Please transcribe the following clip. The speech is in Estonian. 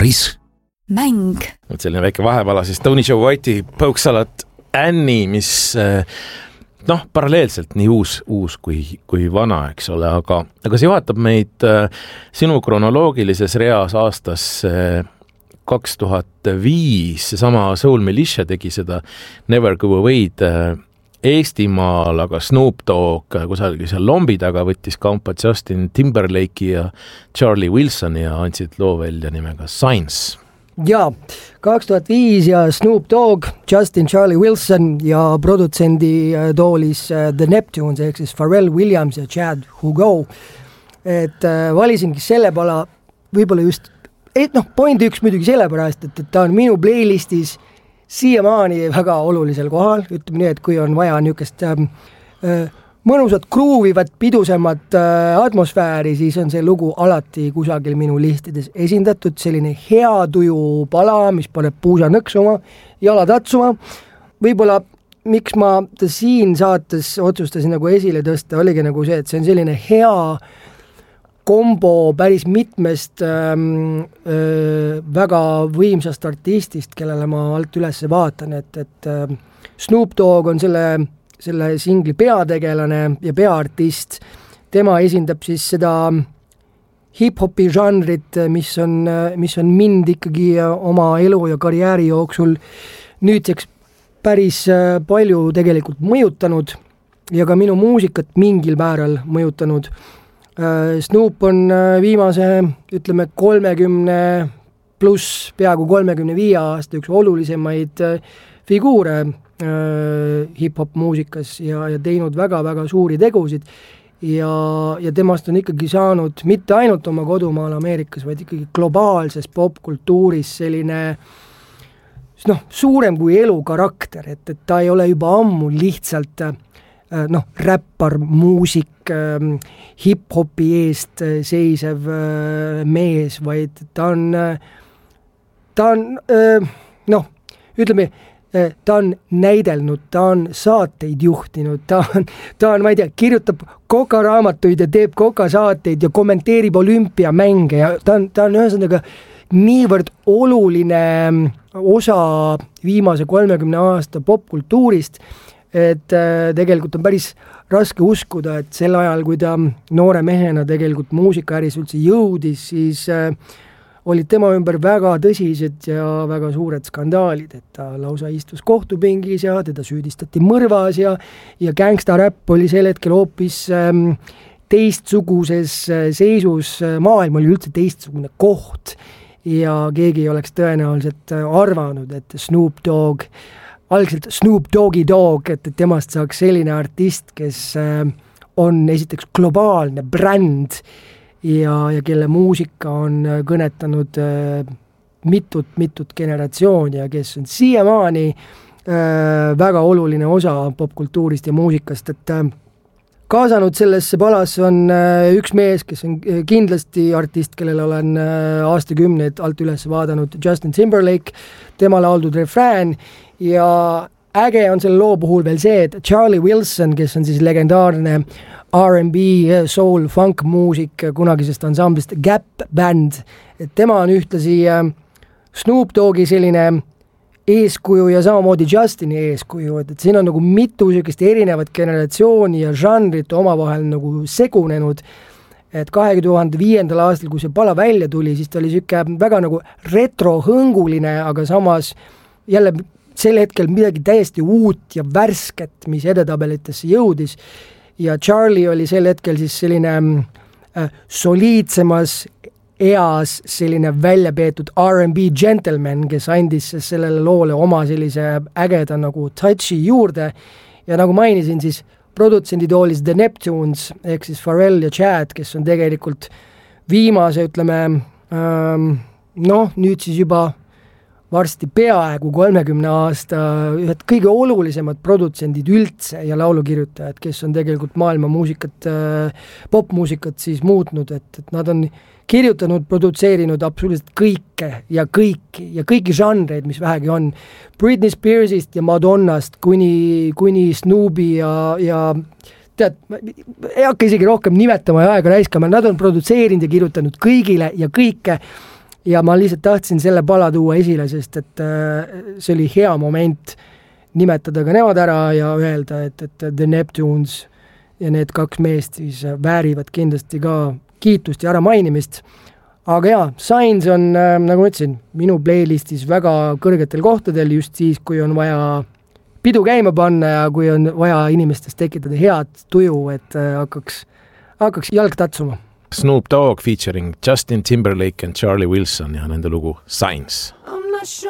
kviz. Mäng. Selline väike vahepala siis Tony Joe White'i Põuksalat Annie, mis paralleelselt nii uus kui vana, eks ole, aga see juhatab meid sinu kronoloogilises reas aastas 2005, seesama Soul Militia tegi seda Never Go Away'd Eestimaal, aga Snoop Dogg kusagil seal lombi taga võttis kampa Justin Timberlake'i ja Charlie Wilsoni ja andsid loo välja nimega Science. Ja, 2005 ja Snoop Dogg, Justin, Charlie Wilson ja produtsendi toolis The Neptunes ehk siis Pharrell Williams ja Chad Hugo. Et valisingi selle pala võib-olla just, point üks muidugi sellepärast, et ta on minu playlistis siiamaani väga olulisel kohal, ütleme nii, et kui on vaja niisugust mõnusat kruuvivat, pidusemat atmosfääri, siis on see lugu alati kusagil minu listides esindatud, selline hea tuju pala, mis paneb puusa nõksuma, jala tatsuma. Võib-olla miks ma ta siin saates otsustasin nagu esile tõsta, oligi nagu see, et see on selline hea kombo päris mitmest väga võimsast artistist, kellele ma alt üles vaatan, et Snoop Dogg on selle singli peategelane ja peaartist. Tema esindab siis seda hip-hopi žanrit, mis on mind ikkagi oma elu ja karjääri jooksul nüüdseks päris palju tegelikult mõjutanud ja ka minu muusikat mingil määral mõjutanud. Snoop on viimase, ütleme, 30 pluss peaaegu 35 aasta üks olulisemaid figuure hip-hop muusikas ja teinud väga-väga suuri tegusid ja temast on ikkagi saanud mitte ainult oma kodumaal Ameerikas, vaid ikkagi globaalses popkultuuris selline suurem kui elu karakter, et ta ei ole juba ammu lihtsalt räppar, muusik, hip-hopi eest seisev mees, vaid ta on näidelnud, ta on saateid juhtinud, ta on, ma ei tea, kirjutab kokaraamatuid ja teeb kokasaateid ja kommenteerib olümpiamänge ja ta on ühesõnaga niivõrd oluline osa viimase 30 aasta popkultuurist, et tegelikult on päris raske uskuda, et sel ajal, kui ta noore mehena tegelikult muusikaäris üldse jõudis, siis olid tema ümber väga tõsised ja väga suured skandaalid, et ta lausa istus kohtupingis ja teda süüdistati mõrvas ja gangstaräpp oli sel hetkel hoopis teistsuguses seisus, maailm oli üldse teistsugune koht ja keegi ei oleks tõenäoliselt arvanud, et Snoop Dogg, algselt Snoop Doggy Dogg, et temast saaks selline artist, kes on esiteks globaalne bränd ja kelle muusika on kõnetanud mitut generatsiooni ja kes on siiamaani väga oluline osa popkultuurist ja muusikast, et kaasanud sellesse palasse on üks mees, kes on kindlasti artist, kellele olen aastakümneid alt üles vaadanud, Justin Timberlake, tema lauldud refrään ja äge on selle loo puhul veel see, et Charlie Wilson, kes on siis legendaarne R&B, soul, funk muusik kunagisest ansamblist Gap Band, et tema on ühtlasi Snoop Doggi selline eeskuju ja samamoodi Justini eeskuju, et siin on nagu mitu sellist erinevat generatsiooni ja žanrit omavahel nagu segunenud, et 2005. aastal, kui see pala välja tuli, siis ta oli siuke väga nagu retrohõnguline, aga samas jälle sel hetkel midagi täiesti uut ja värsket, mis edetabelitesse jõudis. Ja Charlie oli sel hetkel siis selline soliidsemas eas selline välja peetud R&B gentleman, kes andis sellele loole oma sellise ägeda nagu touchi juurde ja nagu mainisin, siis produtsendi toolis The Neptunes ehk siis Pharrell ja Chad, kes on tegelikult viimase, ütleme, nüüd siis juba varsti peaaegu 30 aasta ühed kõige olulisemad produtsendid üldse ja laulukirjutajad, kes on tegelikult maailma muusikat, popmuusikat siis muutnud, et nad on kirjutanud, produtseerinud absoluutselt kõiki žanreid, mis vähegi on. Britney Spearsist ja Madonnast kuni Snoobi ja tead, ei hakka isegi rohkem nimetama ja aega raiskama, nad on produtseerinud ja kirjutanud kõigile ja kõike. ja ma lihtsalt tahtsin selle pala tuua esile, sest et see oli hea moment nimetada ka nemad ära ja öelda, et The Neptunes ja need 2 meest siis väärivad kindlasti ka kiitust ja ära mainimist. Aga jaa, Signs on, nagu ma ütlesin, minu playlistis väga kõrgetel kohtadel just siis, kui on vaja pidu käima panna ja kui on vaja inimestest tekitada head tuju, et hakkaks jalg tatsuma. Snoop Dogg featuring Justin Timberlake and Charlie Wilson ja nende lugu Signs.